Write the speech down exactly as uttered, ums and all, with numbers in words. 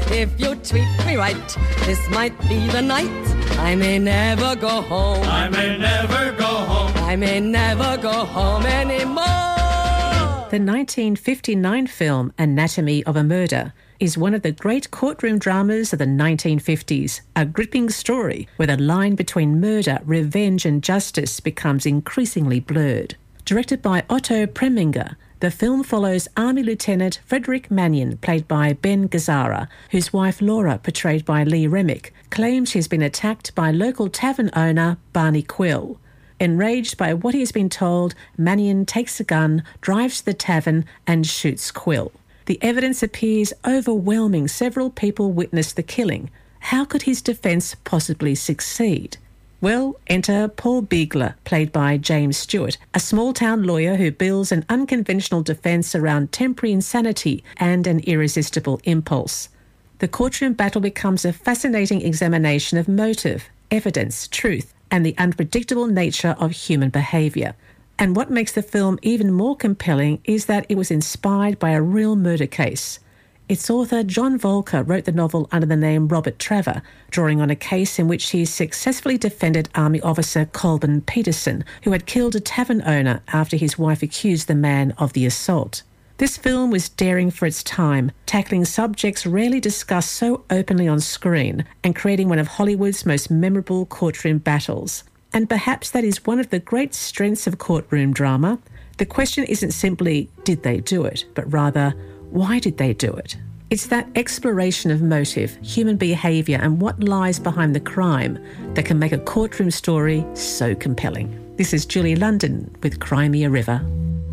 if you treat me right. This might be the night I may never go home. I may never go home. I may never go home anymore. The nineteen fifty-nine film Anatomy of a Murder is one of the great courtroom dramas of the nineteen fifties, a gripping story where the line between murder, revenge and justice becomes increasingly blurred. Directed by Otto Preminger, the film follows Army Lieutenant Frederick Mannion, played by Ben Gazzara, whose wife Laura, portrayed by Lee Remick, claims he's been attacked by local tavern owner Barney Quill. Enraged by what he has been told, Mannion takes a gun, drives to the tavern and shoots Quill. The evidence appears overwhelming. Several people witnessed the killing. How could his defence possibly succeed? Well, enter Paul Biegler, played by James Stewart, a small-town lawyer who builds an unconventional defence around temporary insanity and an irresistible impulse. The courtroom battle becomes a fascinating examination of motive, evidence, truth, and the unpredictable nature of human behaviour. And what makes the film even more compelling is that it was inspired by a real murder case. Its author, John Volker, wrote the novel under the name Robert Traver, drawing on a case in which he successfully defended Army officer Colburn Peterson, who had killed a tavern owner after his wife accused the man of the assault. This film was daring for its time, tackling subjects rarely discussed so openly on screen and creating one of Hollywood's most memorable courtroom battles. And perhaps that is one of the great strengths of courtroom drama. The question isn't simply, did they do it? But rather, why did they do it? It's that exploration of motive, human behaviour and what lies behind the crime that can make a courtroom story so compelling. This is Julie London with Cry Me a River.